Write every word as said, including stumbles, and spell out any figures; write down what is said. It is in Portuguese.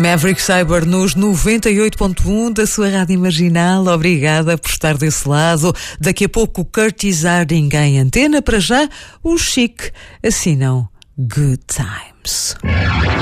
Maverick Sabre nos noventa e oito ponto um da sua Rádio Marginal. Obrigada por estar desse lado. Daqui a pouco Curtis Harding em antena. Para já, o Chic assinam Good Times.